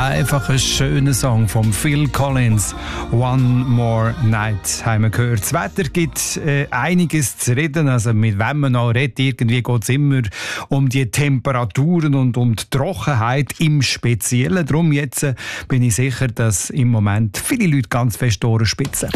Einfach ein schöner Song von Phil Collins. One More Night haben wir gehört. Das Wetter gibt einiges zu reden. Also mit wem man auch redet, irgendwie geht es immer um die Temperaturen und um die Trockenheit im Speziellen. Darum jetzt bin ich sicher, dass im Moment viele Leute ganz fest die Ohren spitzen.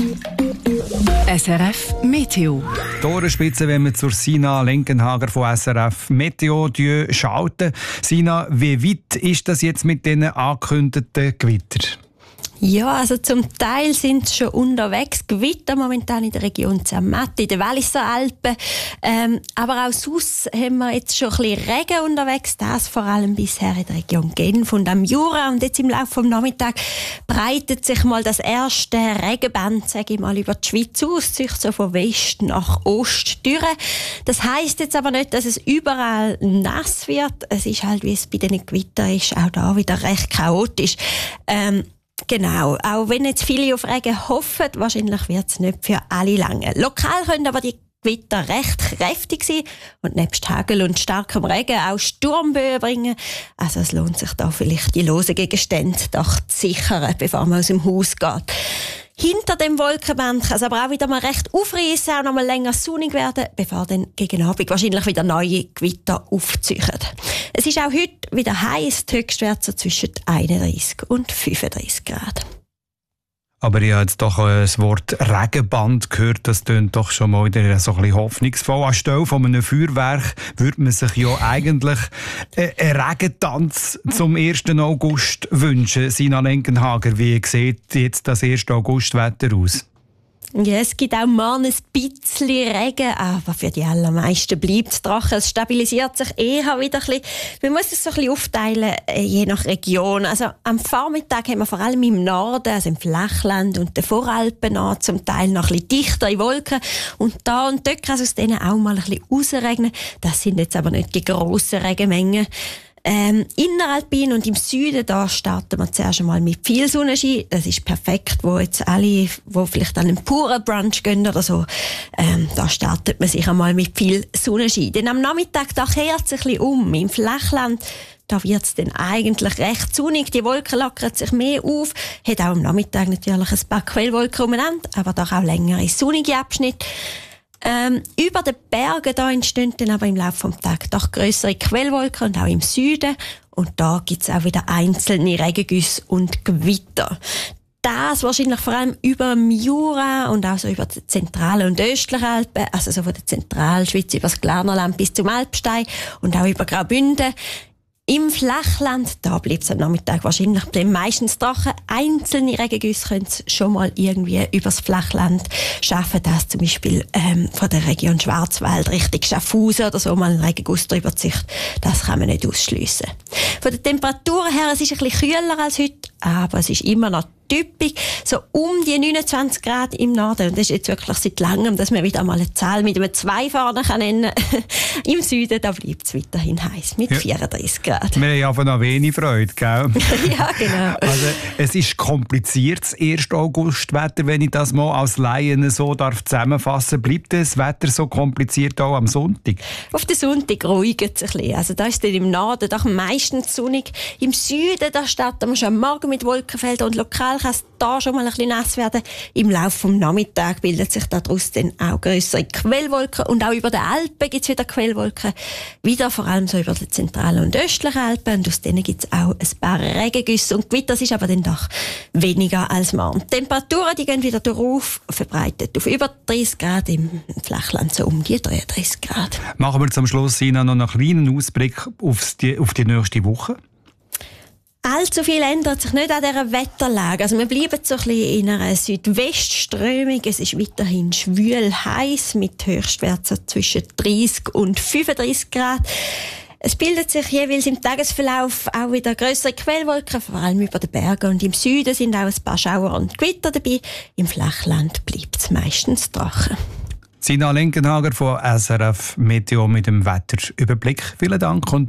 SRF Meteo. Die Ohrenspitze, wenn wir zur Sina Lenkenhager von SRF Meteo schalten. Sina, wie weit ist das jetzt mit diesen angekündigten Gewitter? Ja, also zum Teil sind sie schon unterwegs. Gewitter momentan in der Region Zermatt, in den Walliser Alpen. Aber auch sonst haben wir jetzt schon ein bisschen Regen unterwegs. Das vor allem bisher in der Region Genf und am Jura. Und jetzt im Laufe des Nachmittags breitet sich mal das erste Regenband, sage ich mal, über die Schweiz aus, sich so von West nach Ost durch. Das heisst jetzt aber nicht, dass es überall nass wird. Es ist halt, wie es bei den Gewittern ist, auch da wieder recht chaotisch. Genau, auch wenn jetzt viele auf Regen hoffen, wahrscheinlich wird es nicht für alle lange. Lokal können aber die Gewitter recht kräftig sein und nebst Hagel und starkem Regen auch Sturmböen bringen. Also es lohnt sich da vielleicht die losen Gegenstände doch zu sichern, bevor man aus dem Haus geht. Hinter dem Wolkenband kann es aber auch wieder mal recht aufreissen, auch noch mal länger sonnig werden, bevor dann gegen Abend wahrscheinlich wieder neue Gewitter aufziehen. Es ist auch heute wieder heiß, die Höchstwerte so zwischen 31 und 35 Grad. Aber ich habe jetzt doch das Wort Regenband gehört, das tönt doch schon mal wieder so ein bisschen hoffnungsvoll. Anstelle von einem Feuerwerk würde man sich ja eigentlich einen Regentanz zum 1. August wünschen. Sina Lenkenhager, wie sieht jetzt das 1. Augustwetter aus? Ja, es gibt auch mal ein bisschen Regen, aber für die allermeisten bleibt es trocken. Es stabilisiert sich eher wieder ein bisschen. Man muss es so ein bisschen aufteilen, je nach Region. Also am Vormittag haben wir vor allem im Norden, also im Flachland und den Voralpen zum Teil noch ein bisschen dichtere Wolken. Und da und dort kann es aus denen auch mal ein bisschen rausregnen. Das sind jetzt aber nicht die grossen Regenmengen. Inneralpin und im Süden, da starten wir zuerst einmal mit viel Sonnenschein. Das ist perfekt, wo jetzt alle, wo vielleicht an einen puren Brunch gehen oder so, da startet man sich einmal mit viel Sonnenschein. Denn am Nachmittag, da kehrt es ein bisschen um. Im Flachland, da wird es dann eigentlich recht sonnig. Die Wolken lockern sich mehr auf. Hat auch am Nachmittag natürlich ein paar Quellwolken umeinander, aber doch auch längere sonnige Abschnitte. Über den Bergen da entstehen dann aber im Laufe des Tages doch grössere Quellwolken und auch im Süden. Und da gibt es auch wieder einzelne Regengüsse und Gewitter. Das wahrscheinlich vor allem über dem Jura und auch so über die zentralen und östlichen Alpen, also so von der Zentralschweiz über das Glarnerland bis zum Alpstein und auch über Graubünden. Im Flachland, da bleibt es am Nachmittag wahrscheinlich meistens trocken. Einzelne Regengüsse können es schon mal irgendwie übers Flachland schaffen. Das zum Beispiel von der Region Schwarzwald Richtung Schaffhausen oder so mal ein Regenguss drüber zicht. Das kann man nicht ausschliessen. Von der Temperatur her, es ist ein bisschen kühler als heute, aber es ist immer noch typisch, so um die 29 Grad im Norden. Und das ist jetzt wirklich seit langem, dass man wieder mal eine Zahl mit einem 2 vorne nennen kann. Im Süden, da bleibt es weiterhin heiß mit 34 Grad. Wir haben einfach noch wenig Freude, gell? Ja, genau. Also, es ist kompliziertes 1. Augustwetter, wenn ich das mal als Laien so zusammenfassen darf. Bleibt das Wetter so kompliziert auch am Sonntag? Auf den Sonntag ruhigt es ein bisschen. Also da ist dann im Norden doch meistens sonnig. Im Süden, da starten wir schon am Morgen mit Wolkenfeldern und lokal kann es da schon mal ein bisschen nass werden. Im Laufe des Nachmittags bildet sich daraus dann auch grössere Quellwolken und auch über den Alpen gibt es wieder Quellwolken. Wieder vor allem so über die zentralen und östlichen Alpen und aus denen gibt es auch ein paar Regengüsse und Gewitter, das ist aber dann doch weniger als morgen. Die Temperaturen, die gehen wieder darauf, verbreitet auf über 30 Grad, im Flachland so um die 33 Grad. Machen wir zum Schluss noch einen kleinen Ausblick auf die nächste Woche. Allzu viel ändert sich nicht an dieser Wetterlage. Also wir bleiben so ein bisschen in einer Südwestströmung. Es ist weiterhin schwül heiß mit Höchstwerten zwischen 30 und 35 Grad. Es bildet sich jeweils im Tagesverlauf auch wieder grössere Quellwolken, vor allem über den Bergen. Und im Süden sind auch ein paar Schauer und Gewitter dabei. Im Flachland bleibt es meistens trocken. Sina Lenkenhager von SRF Meteo mit dem Wetterüberblick. Vielen Dank und